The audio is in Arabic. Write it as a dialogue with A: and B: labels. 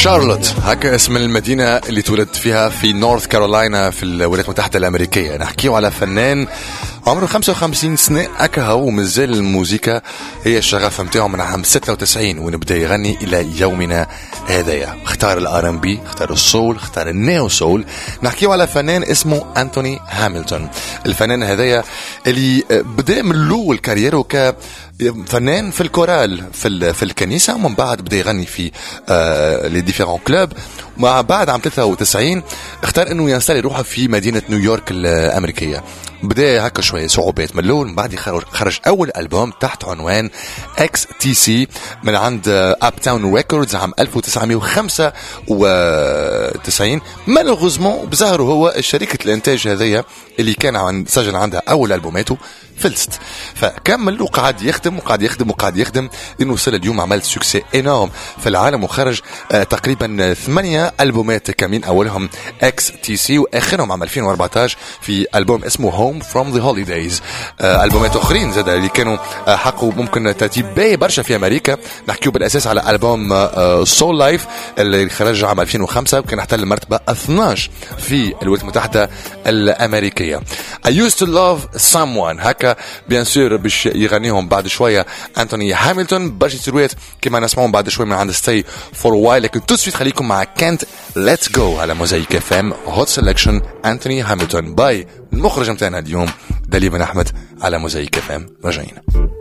A: شارلوت هكا اسم المدينة اللي تولد فيها في نورث كارولاينا في الولايات المتحدة الأمريكية. نحكيه على فنان عمره 55 سنة هكا ومازال الموسيقى هي الشغف متاعه من عام 96 ونبدأ يغني إلى يومنا هذايا. اختار الار ام بي، اختار السول، اختار النيو سول. نحكيه على فنان اسمه أنتوني هاملتون. الفنان هذايا اللي بدأ من الأول كاريره فنان في الكورال في الكنيسة، ومن بعد بدأ يغني في لي ديفيرون كلوب. مع بعد عام 93 اختار انه ينسال يروح في مدينة نيويورك الامريكية. بدأ هكا شوية صعوبات من الاول، من بعد خرج اول البوم تحت عنوان اكس تي سي من عند اب تاون ريكوردز عام 1995. مالوغوزمون بظهره هو شركة الانتاج هذيا اللي كان سجل عندها اول البوماته فلست، فكمل وقعد يخدم انه وصل اليوم عمل سوكسي انورم في العالم، وخرج تقريبا 8 البومات كاملين، اولهم اكس تي سي واخرهم عام 2014 في البوم اسمه هوم فروم ذا هوليدايز. البومات اخرين زاد اللي كانوا حقوا ممكن ترتيب باهي برشا في امريكا. نحكيو بالاساس على البوم سول لايف اللي خرج عام 2005 وكان احتل المرتبه 12 في الولايات المتحده الامريكيه. I used to love someone هكا بيان سور باش يغنيهم بعد شويه أنتوني هاملتون. برشا سيروات كما نسمعهم بعد شويه من عند ستي فور وايل، لكن تو سويت خليكم مع كانت ليتس جو على موزايك اف ام هوت سيلكشن أنتوني هاملتون باي المخرج متاعنا اليوم دليل بن احمد على موزايك اف ام. راجعين.